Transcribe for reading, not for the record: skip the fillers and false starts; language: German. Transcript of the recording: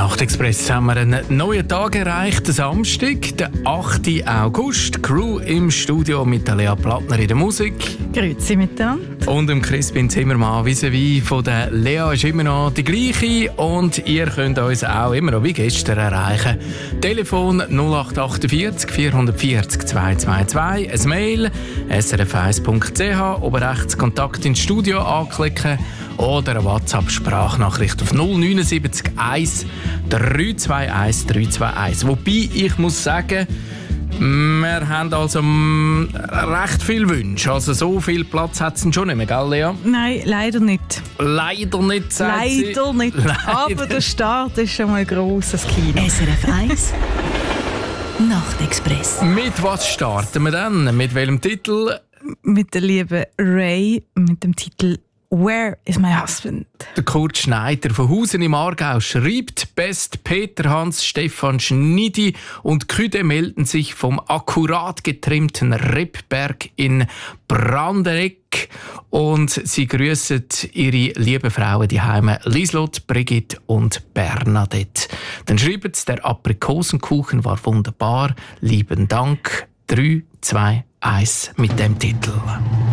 Nachtexpress haben wir einen neuen Tag erreicht, Samstag, der 8. August. Crew im Studio mit der Lea Plattner in der Musik. Grüezi miteinander. Und dem Crispin Zimmermann vis-à-vis von der Lea ist immer noch die gleiche. Und ihr könnt uns auch immer noch wie gestern erreichen. Telefon 0848 440 222, ein Mail srf1.ch, oben rechts Kontakt ins Studio anklicken oder eine WhatsApp-Sprachnachricht auf 079 1 321 321. Wobei ich muss sagen, wir haben also recht viele Wünsche. Also so viel Platz hat es schon nicht mehr, gell, Lea? Nein, leider nicht. Leider nicht, sagt sie. Leider nicht. Aber der Start ist schon mal ein grosses Kino. SRF 1 Nachtexpress. Mit was starten wir dann? Mit welchem Titel? Mit der lieben Ray, mit dem Titel «Where is my husband?» Der Kurt Schneider von Hausen im Aargau schreibt, Best Peter Hans, Stefan Schneidi und Küde melden sich vom akkurat getrimmten Rippberg in Brandenegg und sie grüßen ihre lieben Frauen die Heime Lieslott, Brigitte und Bernadette. Dann schreiben sie, der Aprikosenkuchen war wunderbar, lieben Dank, 3, 2, 1 mit dem Titel.